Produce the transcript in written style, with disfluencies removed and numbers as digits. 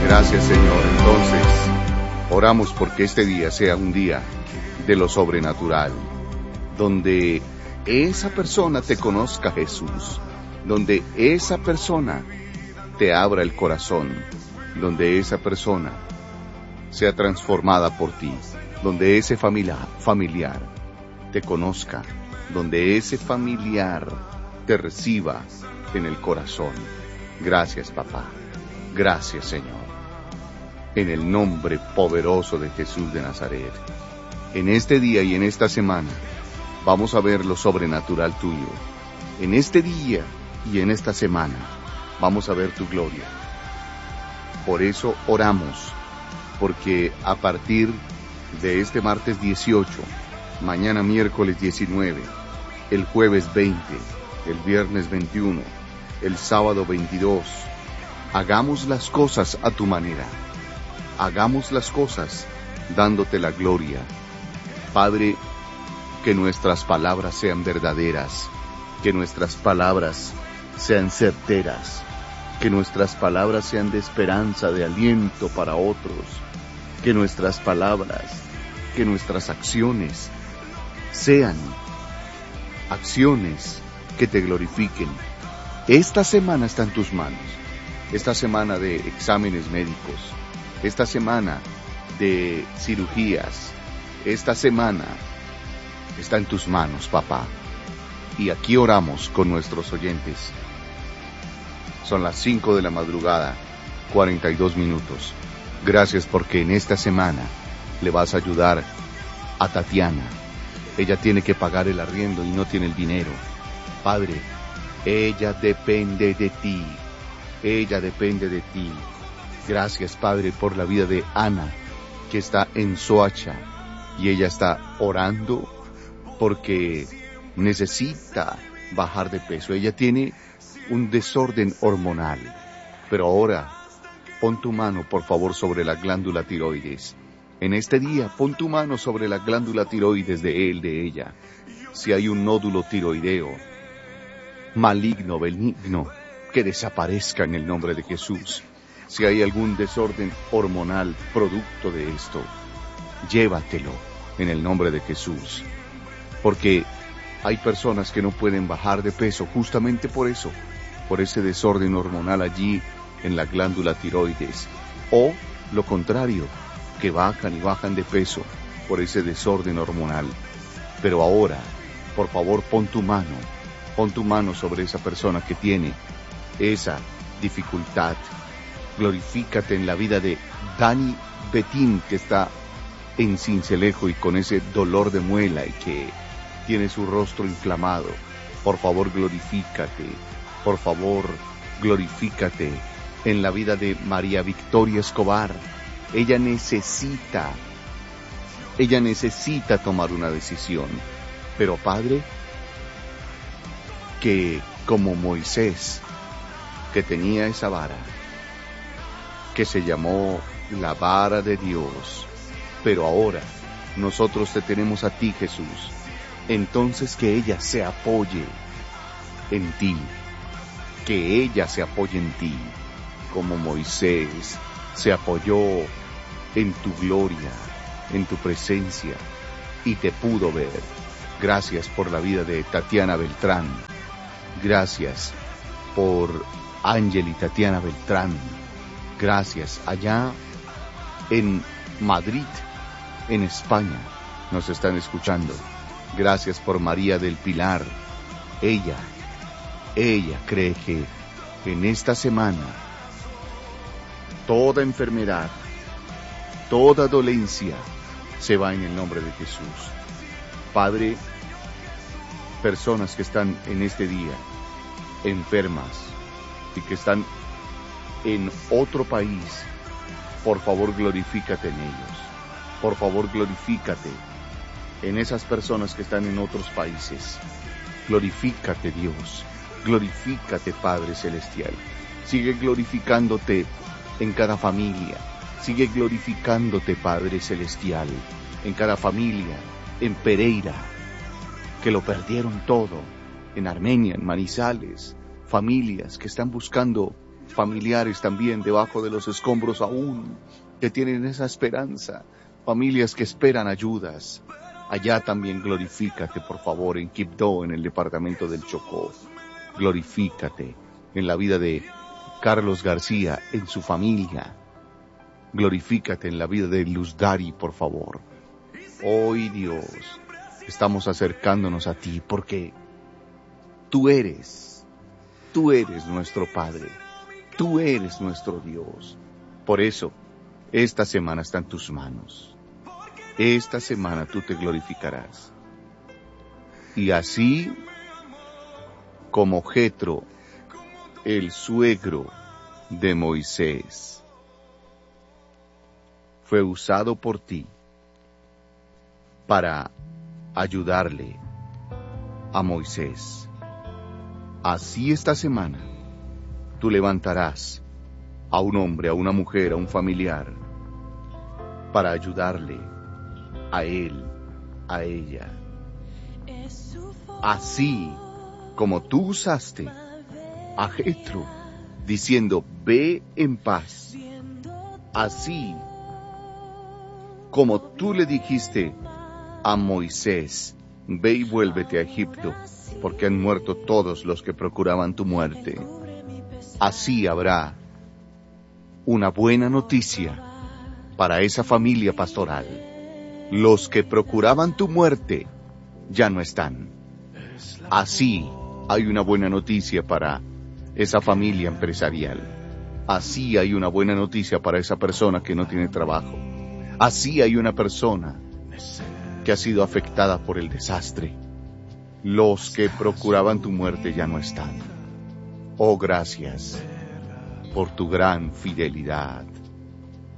Gracias, Señor. Entonces, oramos porque este día sea un día de lo sobrenatural, donde esa persona te conozca, Jesús, donde esa persona te abra el corazón, donde esa persona sea transformada por ti, donde ese familiar te conozca, donde ese familiar te reciba en el corazón. Gracias, papá. Gracias, Señor. En el nombre poderoso de Jesús de Nazaret. En este día y en esta semana vamos a ver lo sobrenatural tuyo. En este día y en esta semana vamos a ver tu gloria. Por eso oramos, porque a partir de este martes 18, mañana miércoles 19, el jueves 20, el viernes 21, el sábado 22, hagamos las cosas a tu manera. Hagamos las cosas dándote la gloria. Padre, que nuestras palabras sean verdaderas, que nuestras palabras sean certeras, que nuestras palabras sean de esperanza, de aliento para otros, que nuestras palabras, que nuestras acciones sean acciones que te glorifiquen. Esta semana está en tus manos, esta semana de exámenes médicos, esta semana de cirugías, esta semana está en tus manos, papá. Y aquí oramos con nuestros oyentes. Son las 5 de la madrugada, 42 minutos. Gracias porque en esta semana le vas a ayudar a Tatiana. Ella tiene que pagar el arriendo y no tiene el dinero. Padre, ella depende de ti. Ella depende de ti. Gracias, Padre, por la vida de Ana, que está en Soacha, y ella está orando porque necesita bajar de peso. Ella tiene un desorden hormonal, pero ahora pon tu mano, por favor, sobre la glándula tiroides. En este día, pon tu mano sobre la glándula tiroides de él, de ella. Si hay un nódulo tiroideo, maligno, benigno, que desaparezca en el nombre de Jesús. Si hay algún desorden hormonal producto de esto, llévatelo en el nombre de Jesús. Porque hay personas que no pueden bajar de peso justamente por eso, por ese desorden hormonal allí en la glándula tiroides. O lo contrario, que bajan y bajan de peso por ese desorden hormonal. Pero ahora, por favor, pon tu mano sobre esa persona que tiene esa dificultad. Glorifícate en la vida de Dani Betín, que está en Cincelejo y con ese dolor de muela y que tiene su rostro inflamado. Por favor, glorifícate. Por favor, glorifícate en la vida de María Victoria Escobar. Ella necesita tomar una decisión. Pero, Padre, que como Moisés, que tenía esa vara, que se llamó la vara de Dios, pero ahora nosotros te tenemos a ti, Jesús. Entonces que ella se apoye en ti, que ella se apoye en ti, como Moisés se apoyó en tu gloria, en tu presencia, y te pudo ver. Gracias por la vida de Tatiana Beltrán. Gracias por Ángel y Tatiana Beltrán. Gracias allá en Madrid, en España, nos están escuchando. Gracias por María del Pilar. Ella cree que en esta semana toda enfermedad, toda dolencia se va en el nombre de Jesús. Padre, personas que están en este día enfermas y que están en otro país, por favor glorifícate en ellos. Por favor glorifícate en esas personas que están en otros países. Glorifícate, Dios. Glorifícate, Padre Celestial. Sigue glorificándote en cada familia. Sigue glorificándote, Padre Celestial, en cada familia, en Pereira, que lo perdieron todo, en Armenia, en Manizales, familias que están buscando familiares también debajo de los escombros aún, que tienen esa esperanza, familias que esperan ayudas. Allá también glorifícate, por favor, en Quibdó, en el departamento del Chocó. Glorifícate en la vida de Carlos García, en su familia. Glorifícate en la vida de Luz Dari, por favor. Hoy, Dios, estamos acercándonos a ti porque tú eres nuestro Padre. Tú eres nuestro Dios. Por eso, esta semana está en tus manos. Esta semana tú te glorificarás. Y así como Jetro, el suegro de Moisés, fue usado por ti para ayudarle a Moisés, así esta semana tú levantarás a un hombre, a una mujer, a un familiar, para ayudarle a él, a ella. Así como tú usaste a Jetro, diciendo, ve en paz. Así como tú le dijiste a Moisés, ve y vuélvete a Egipto, porque han muerto todos los que procuraban tu muerte. Así habrá una buena noticia para esa familia pastoral. Los que procuraban tu muerte ya no están. Así hay una buena noticia para esa familia empresarial. Así hay una buena noticia para esa persona que no tiene trabajo. Así hay una persona que ha sido afectada por el desastre. Los que procuraban tu muerte ya no están. Oh, gracias por tu gran fidelidad.